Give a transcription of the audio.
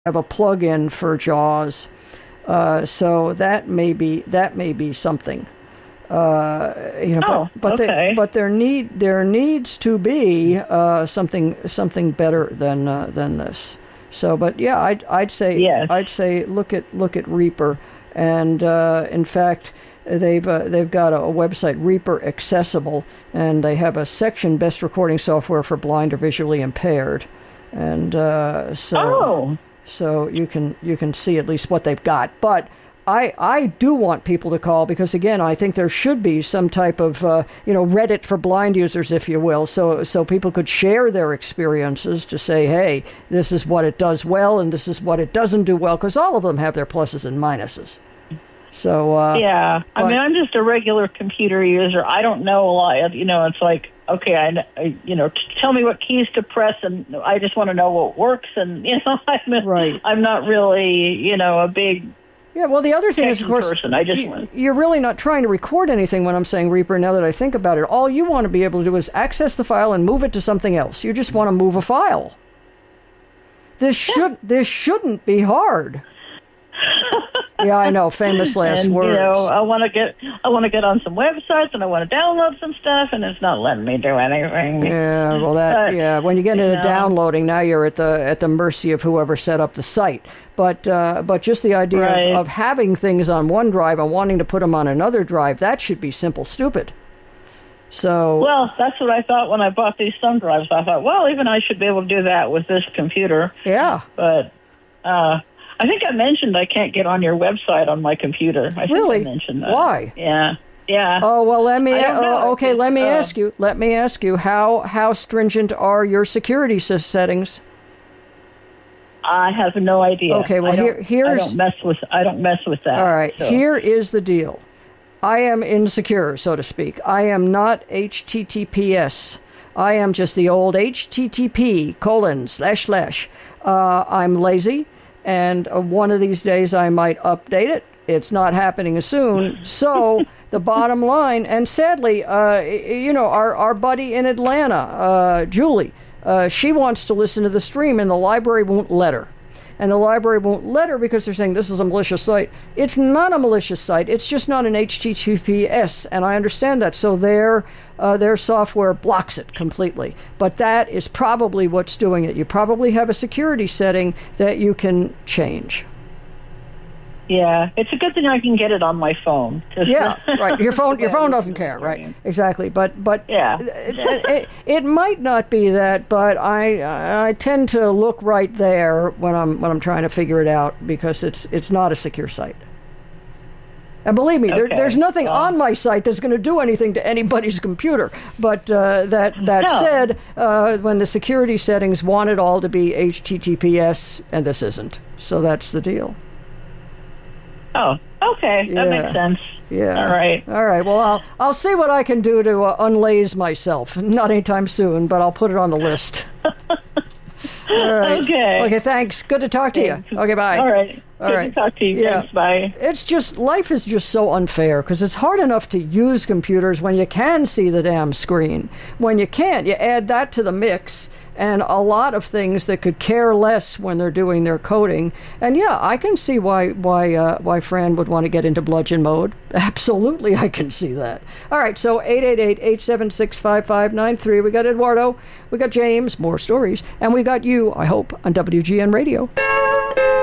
have a plug-in for JAWS. So that may be something. Okay. But there needs to be something better than this. So, but yeah, I'd say Yes. look at Reaper, and in fact, they've got a website, Reaper Accessible, and they have a section, Best Recording Software for Blind or Visually Impaired, and so you can see at least what they've got. But I do want people to call, because again, I think there should be some type of Reddit for blind users, if you will, so people could share their experiences to say, hey, this is what it does well and this is what it doesn't do well, because all of them have their pluses and minuses. So yeah, I mean, I'm just a regular computer user. I don't know a lot. It's like, okay, tell me what keys to press, and I just want to know what works. And I'm not really a big. Yeah, well, the other thing is, of course, person. You're really not trying to record anything when I'm saying Reaper, now that I think about it. All you want to be able to do is access the file and move it to something else. You just want to move a file. This shouldn't be hard. Yeah, I know, famous last words. I want to get on some websites, and I want to download some stuff, and it's not letting me do anything. Yeah, well, when you get into downloading, now you're at the mercy of whoever set up the site. But just the idea of having things on one drive and wanting to put them on another drive, that should be simple stupid. So, well, that's what I thought when I bought these thumb drives. I thought, well, even I should be able to do that with this computer. Yeah. But I think I mentioned I can't get on your website on my computer. I think I mentioned that. Why? Yeah. Yeah. Oh, well, let me ask you, how stringent are your security settings? I have no idea. Okay, well, I don't mess with that. All right, so. Here is the deal. I am insecure, so to speak. I am not HTTPS. I am just the old HTTP://. I'm lazy, and one of these days I might update it. It's not happening soon. So the bottom line, and sadly, our buddy in Atlanta, Julie, she wants to listen to the stream, and the library won't let her. And the library won't let her because they're saying this is a malicious site. It's not a malicious site. It's just not an HTTPS, and I understand that. So their software blocks it completely. But that is probably what's doing it. You probably have a security setting that you can change. Yeah, it's a good thing I can get it on my phone. Yeah, right. Your phone doesn't care, right? Exactly. But yeah, it might not be that, but I tend to look right there when I'm trying to figure it out, because it's not a secure site. And believe me, there's nothing on my site that's going to do anything to anybody's computer. But said, when the security settings want it all to be HTTPS, and this isn't, so that's the deal. Oh, okay. That makes sense. Yeah. All right. Well, I'll see what I can do to unlaze myself. Not anytime soon, but I'll put it on the list. All right. Okay, thanks. Good to talk to you. Okay, bye. All right. Good to talk to you. Yeah. Thanks, bye. It's just, life is just so unfair, because it's hard enough to use computers when you can see the damn screen. When you can't, you add that to the mix, and a lot of things that could care less when they're doing their coding. And yeah, I can see why Fran would want to get into bludgeon mode. Absolutely, I can see that. All right, so 888-876-5593. We got Eduardo, we got James, more stories, and we got you, I hope, on WGN Radio.